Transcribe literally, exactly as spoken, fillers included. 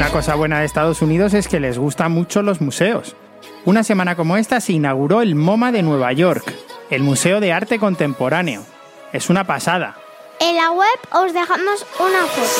Una cosa buena de Estados Unidos es que les gustan mucho los museos. Una semana como esta se inauguró el MoMA de Nueva York, el Museo de Arte Contemporáneo. Es una pasada. En la web os dejamos una foto.